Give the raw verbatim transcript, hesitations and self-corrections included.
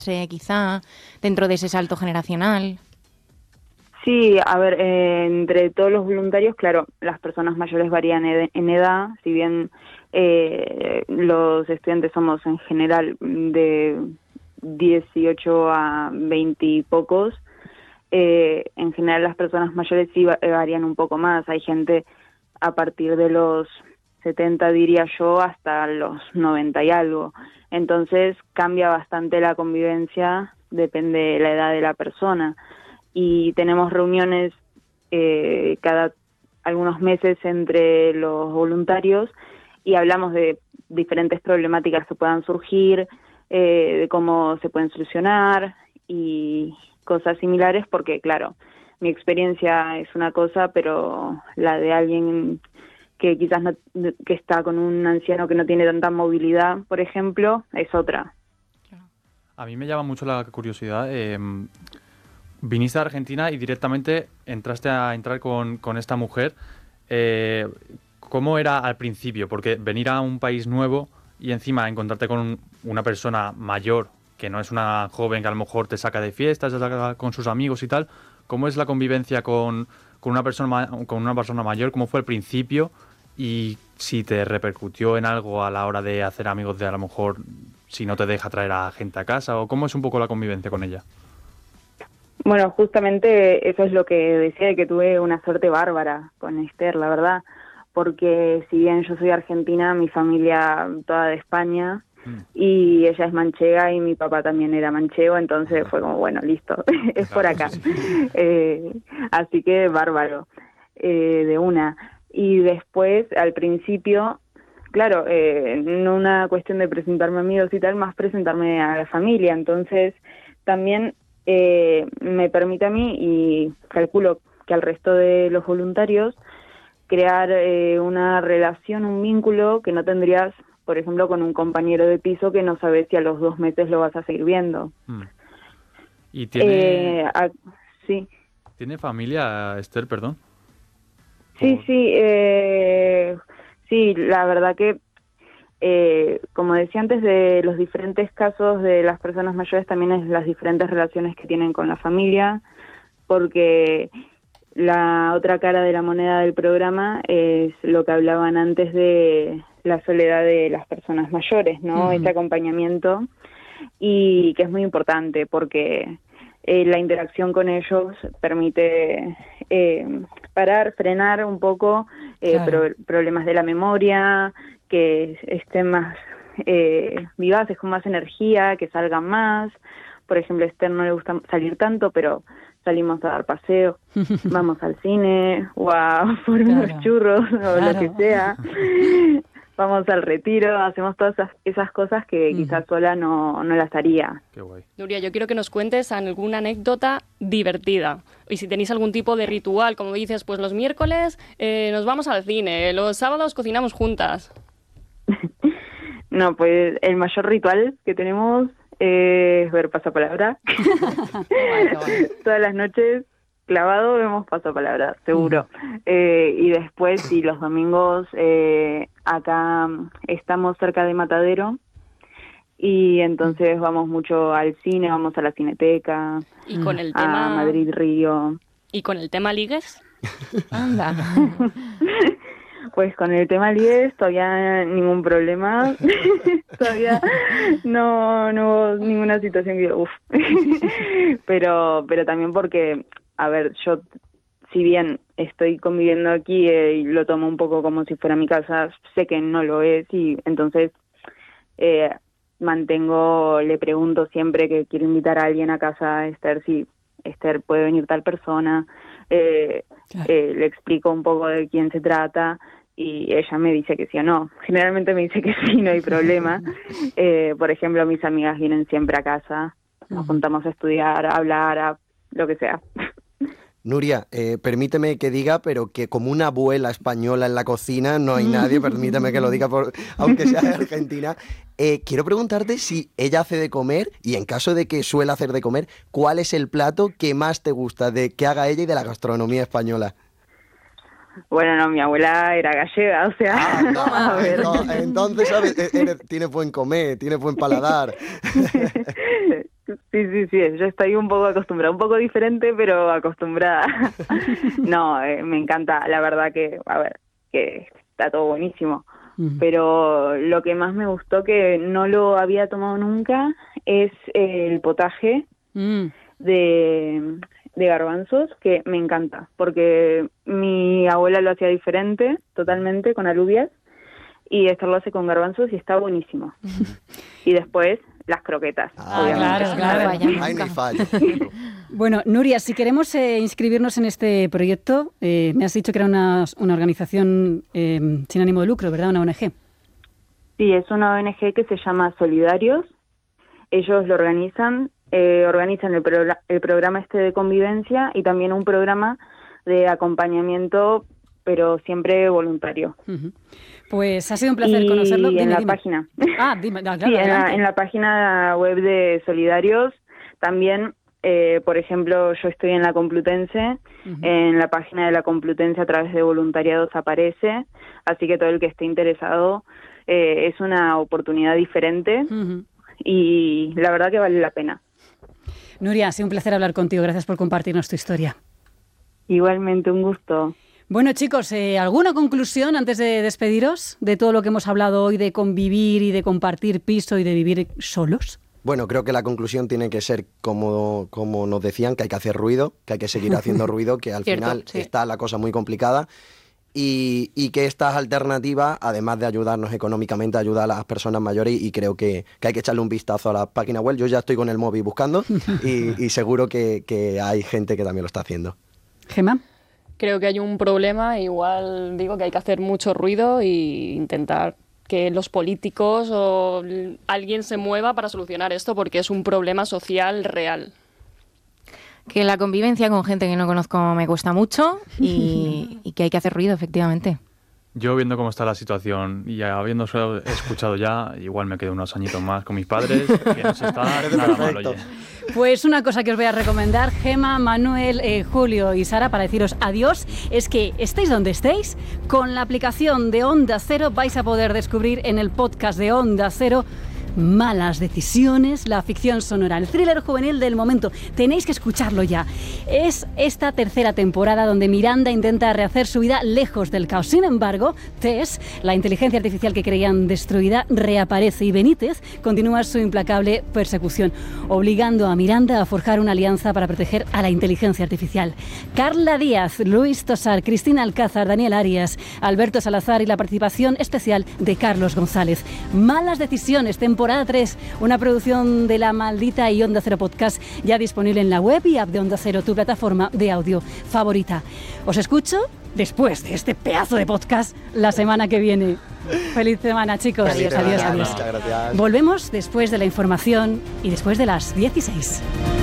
eh, quizá dentro de ese salto generacional. Sí, a ver, eh, entre todos los voluntarios, claro, las personas mayores varían ed- en edad, si bien eh, los estudiantes somos en general de dieciocho a veinte y pocos, eh, en general las personas mayores sí va- varían un poco más. Hay gente a partir de los setenta, diría yo, hasta los noventa y algo. Entonces cambia bastante la convivencia, depende de la edad de la persona. Y tenemos reuniones eh, cada algunos meses entre los voluntarios y hablamos de diferentes problemáticas que puedan surgir, eh, de cómo se pueden solucionar y cosas similares, porque claro, mi experiencia es una cosa, pero la de alguien que quizás no, que está con un anciano que no tiene tanta movilidad, por ejemplo, es otra. A mí me llama mucho la curiosidad. Eh, viniste a Argentina y directamente entraste a entrar con, con esta mujer. Eh, ¿Cómo era al principio? Porque venir a un país nuevo y encima encontrarte con un- una persona mayor, que no es una joven que a lo mejor te saca de fiestas, te saca con sus amigos y tal. ¿Cómo es la convivencia con, con una persona ma- con una persona mayor? ¿Cómo fue al principio? Y si te repercutió en algo a la hora de hacer amigos, de a lo mejor si no te deja traer a gente a casa, o cómo es un poco la convivencia con ella. Bueno, justamente eso es lo que decía, de que tuve una suerte bárbara con Esther, la verdad, porque si bien yo soy argentina, mi familia toda de España, Mm. y ella es manchega y mi papá también era manchego, entonces Ah. fue como, bueno, listo, es por Claro, acá. sí, sí. Eh, así que bárbaro, eh, de una. Y después, al principio, claro, eh, no una cuestión de presentarme amigos y tal, más presentarme a la familia, entonces también eh, me permite a mí, y calculo que al resto de los voluntarios, crear eh, una relación, un vínculo que no tendrías, por ejemplo, con un compañero de piso que no sabes si a los dos meses lo vas a seguir viendo. Mm. ¿Y tiene, Eh, a- sí, tiene familia, Esther, perdón? sí, Por- sí, eh, sí, la verdad que, eh, como decía antes, de los diferentes casos de las personas mayores también es las diferentes relaciones que tienen con la familia, porque la otra cara de la moneda del programa es lo que hablaban antes de la soledad de las personas mayores, ¿no? Ujú. Ese acompañamiento, y que es muy importante porque eh, la interacción con ellos permite eh, parar, frenar un poco eh, Claro. pro- problemas de la memoria, que estén más eh, vivaces, con más energía, que salgan más. Por ejemplo, a Esther no le gusta salir tanto, pero salimos a dar paseos, vamos al cine o a por Claro, unos churros o lo que claro. sea. Vamos al retiro, hacemos todas esas, esas cosas que Ujú. quizás sola no, no las haría. Qué guay. Nuria, yo quiero que nos cuentes alguna anécdota divertida. Y si tenéis algún tipo de ritual, como dices, pues los miércoles eh, nos vamos al cine, los sábados cocinamos juntas. No, pues el mayor ritual que tenemos es ver Pasapalabra. guay, qué guay. Todas las noches clavado vemos Pasapalabra, seguro. Eh, y después, sí, los domingos eh, acá mm, estamos cerca de Matadero y entonces vamos mucho al cine, vamos a la Cineteca, Y con el a tema Madrid Río. y con el tema ligues. Anda. Pues con el tema diez todavía ningún problema, todavía no, no hubo ninguna situación que, uff, pero, pero también porque, a ver, yo, si bien estoy conviviendo aquí eh, y lo tomo un poco como si fuera mi casa, sé que no lo es y entonces eh, mantengo, le pregunto siempre que quiero invitar a alguien a casa a Esther si Esther puede venir tal persona, eh, Claro. eh, le explico un poco de quién se trata y ella me dice que sí o no. Generalmente me dice que sí, no hay problema. Eh, por ejemplo, mis amigas vienen siempre a casa, nos Ujú. juntamos a estudiar, a hablar, a lo que sea. Nuria, eh, permíteme que diga, pero que como una abuela española en la cocina no hay nadie, permíteme que lo diga, por, aunque sea de Argentina. Eh, quiero preguntarte si ella hace de comer y en caso de que suele hacer de comer, ¿cuál es el plato que más te gusta de que haga ella y de la gastronomía española? Bueno, no, mi abuela era gallega, o sea, Ah, no, a ver. ento- entonces, ¿sabes? E- eres- Tienes buen comer, tienes buen paladar. Sí, sí, sí, yo estoy un poco acostumbrada, un poco diferente, pero acostumbrada. No, eh, me encanta, la verdad que, a ver, que está todo buenísimo. Ujú. Pero lo que más me gustó, que no lo había tomado nunca, es el potaje Mm. de, de garbanzos, que me encanta, porque mi abuela lo hacía diferente, totalmente, con alubias, y Esther lo hace con garbanzos y está buenísimo. Y después, las croquetas, Ah, obviamente. claro, claro. Vaya, Ahí no hay nunca. fallo. Bueno, Nuria, si queremos eh, inscribirnos en este proyecto, eh, me has dicho que era una, una organización eh, sin ánimo de lucro, ¿verdad? Una O N G. Sí, es una O N G que se llama Solidarios. Ellos lo organizan, eh, organizan el, progr- el programa este de convivencia y también un programa de acompañamiento, pero siempre voluntario. Ujú. Pues ha sido un placer y conocerlo. en Dime, la dime. página. Ah, dime, ah, claro, Sí, en la, adelante. en la página web de Solidarios también, eh, por ejemplo, yo estoy en la Complutense, Ujú. en la página de la Complutense a través de voluntariados aparece, así que todo el que esté interesado, eh, es una oportunidad diferente Ujú. y la verdad que vale la pena. Nuria, ha sido un placer hablar contigo. Gracias por compartirnos tu historia. Igualmente, un gusto. Bueno, chicos, eh, ¿alguna conclusión antes de despediros de todo lo que hemos hablado hoy de convivir y de compartir piso y de vivir solos? Bueno, creo que la conclusión tiene que ser, como, como nos decían, que hay que hacer ruido, que hay que seguir haciendo ruido, que al Cierto, final sí. está la cosa muy complicada y, y que estas alternativas, además de ayudarnos económicamente, ayudan a las personas mayores y creo que, que hay que echarle un vistazo a la página web. Yo ya estoy con el móvil buscando y, y seguro que, que hay gente que también lo está haciendo. Gemma. Creo que hay un problema, igual digo que hay que hacer mucho ruido e intentar que los políticos o l- alguien se mueva para solucionar esto porque es un problema social real. Que la convivencia con gente que no conozco me cuesta mucho y, y que hay que hacer ruido, efectivamente. Yo viendo cómo está la situación y habiendo solo escuchado ya, igual me quedo unos añitos más con mis padres, que no se está Parece nada mal, perfecto. oye. Pues una cosa que os voy a recomendar, Gemma, Manuel, eh, Julio y Sara, para deciros adiós, es que estéis donde estéis, con la aplicación de Onda Cero vais a poder descubrir en el podcast de Onda Cero Malas Decisiones, la ficción sonora, el thriller juvenil del momento. Tenéis que escucharlo ya. Es esta tercera temporada donde Miranda intenta rehacer su vida lejos del caos. Sin embargo, Tess, la inteligencia artificial que creían destruida, reaparece y Benítez continúa su implacable persecución, obligando a Miranda a forjar una alianza para proteger a la inteligencia artificial. Carla Díaz, Luis Tosar, Cristina Alcázar, Daniel Arias, Alberto Salazar y la participación especial de Carlos González. Malas Decisiones, temporada tres, una producción de La Maldita y Onda Cero Podcast, ya disponible en la web y app de Onda Cero, tu plataforma de audio favorita. Os escucho después de este pedazo de podcast la semana que viene. Feliz semana, chicos. Feliz adiós, semana. adiós. Muchas gracias. Volvemos después de la información y después de las dieciséis.